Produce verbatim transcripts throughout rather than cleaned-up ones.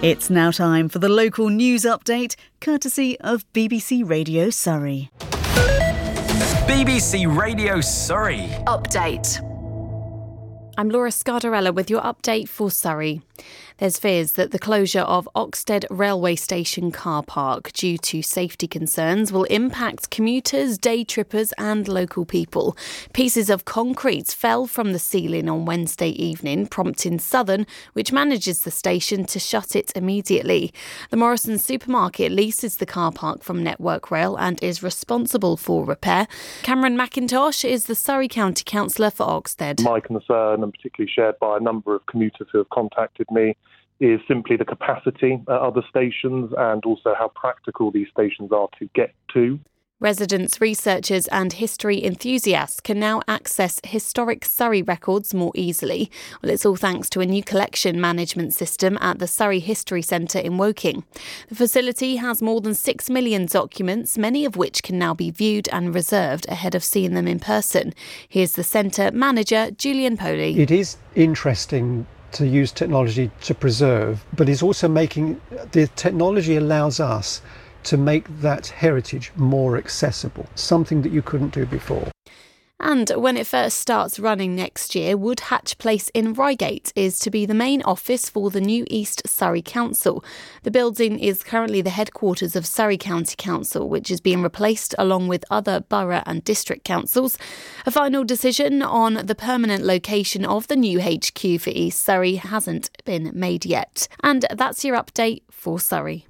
It's now time for the local news update, courtesy of B B C Radio Surrey. B B C Radio Surrey Update. I'm Laura Scardarella with your update for Surrey. There's fears that the closure of Oxted Railway Station car park due to safety concerns will impact commuters, day trippers and local people. Pieces of concrete fell from the ceiling on Wednesday evening, prompting Southern, which manages the station, to shut it immediately. The Morrisons supermarket leases the car park from Network Rail and is responsible for repair. Cameron McIntosh is the Surrey County Councillor for Oxted. My concern, and particularly shared by a number of commuters who have contacted me, is simply the capacity at other stations and also how practical these stations are to get to. Residents, researchers and history enthusiasts can now access historic Surrey records more easily. Well, it's all thanks to a new collection management system at the Surrey History Centre in Woking. The facility has more than six million documents, many of which can now be viewed and reserved ahead of seeing them in person. Here's the centre manager, Julian Poley. It is interesting to use technology to preserve, but it's also making, the technology allows us to make that heritage more accessible, something that you couldn't do before. And when it first starts running next year, Woodhatch Place in Reigate is to be the main office for the new East Surrey Council. The building is currently the headquarters of Surrey County Council, which is being replaced along with other borough and district councils. A final decision on the permanent location of the new H Q for East Surrey hasn't been made yet. And that's your update for Surrey.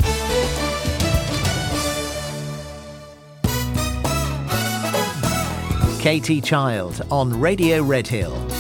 Katie Child on Radio Redhill.